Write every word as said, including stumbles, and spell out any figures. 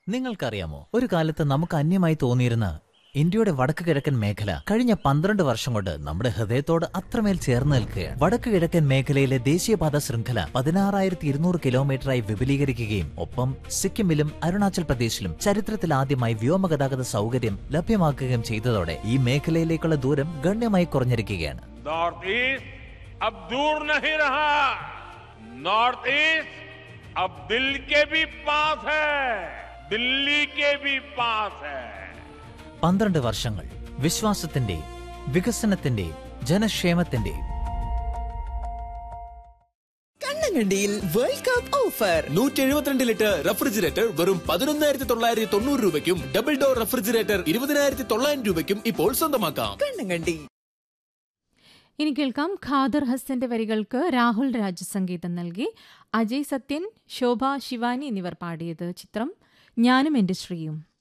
നിങ്ങൾക്കറിയാമോ, ഒരു കാലത്ത് നമുക്ക് അന്യമായി തോന്നിയിരുന്ന ഇന്ത്യയുടെ വടക്ക് കിഴക്കൻ മേഖല കഴിഞ്ഞ പന്ത്രണ്ട് വർഷം കൊണ്ട് നമ്മുടെ ഹൃദയത്തോട് അത്രമേൽ ചേർന്ന് നിൽക്കുകയാണ്. വടക്ക് കിഴക്കൻ മേഖലയിലെ ദേശീയപാത ശൃംഖല പതിനാറായിരത്തി ഇരുന്നൂറ് കിലോമീറ്ററായി വിപുലീകരിക്കുകയും ഒപ്പം സിക്കിമിലും അരുണാചൽ പ്രദേശിലും ചരിത്രത്തിൽ ആദ്യമായി വ്യോമഗതാഗത സൗകര്യം ലഭ്യമാക്കുകയും ചെയ്തതോടെ ഈ മേഖലയിലേക്കുള്ള ദൂരം ഗണ്യമായി കുറഞ്ഞിരിക്കുകയാണ്. നോർത്ത് ഈസ്റ്റ് अब दूर नहीं रहा, नॉर्थ ईस्ट अब दिल के भी पास है, दिल्ली के भी पास है. പന്ത്രണ്ട് വർഷങ്ങൾ വിശ്വാസത്തിന്റെ, വികസനത്തിന്റെ, ജനക്ഷേമത്തിന്റെ. കണ്ണങ്കണ്ടിയിൽ വേൾഡ് കപ്പ് ഓഫർ നൂറ്റി എഴുപത്തിരണ്ട് ലിറ്റർ റെഫ്രിജറേറ്റർ വെറും പതിനൊന്നായിരത്തി തൊള്ളായിരത്തി തൊണ്ണൂറ് രൂപയ്ക്കും ഡബിൾ ഡോർ റെഫ്രിജറേറ്റർ ഇരുപതിനായിരത്തി തൊള്ളായിരം രൂപയ്ക്കും ഇപ്പോൾ സ്വന്തമാക്കാം. കണ്ണങ്കണ്ടി. ഇനി കേൾക്കാം, ഖാദർ ഹസന്റെ വരികൾക്ക് രാഹുൽ രാജ് സംഗീതം നൽകി അജയ് സത്യൻ, ശോഭ ശിവാനി എന്നിവർ പാടിയത്. ചിത്രം ഞാനും എന്റെ ശ്രീയും.